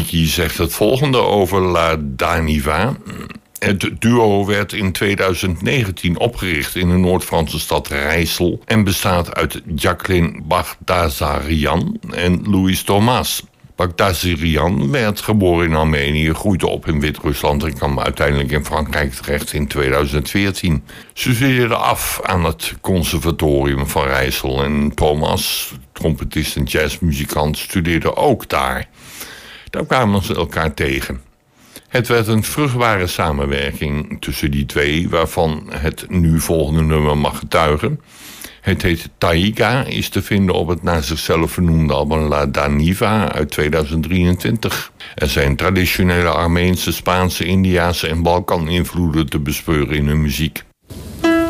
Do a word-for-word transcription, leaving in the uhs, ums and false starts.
Ziki zegt het volgende over La Daniva. Het duo werd in tweeduizend negentien opgericht in de Noord-Franse stad Rijssel en bestaat uit Jacqueline Bagdasarian en Louis Thomas. Bagdasarian werd geboren in Armenië, groeide op in Wit-Rusland en kwam uiteindelijk in Frankrijk terecht in tweeduizend veertien. Ze studeerde af aan het conservatorium van Rijssel en Thomas, trompetist en jazzmuzikant, studeerde ook daar. Daar kwamen ze elkaar tegen. Het werd een vruchtbare samenwerking tussen die twee, waarvan het nu volgende nummer mag getuigen. Het heet Taiga, is te vinden op het naar zichzelf vernoemde album La Daniva uit tweeduizend drieëntwintig. Er zijn traditionele Armeense, Spaanse, Indiase en Balkan-invloeden te bespeuren in hun muziek.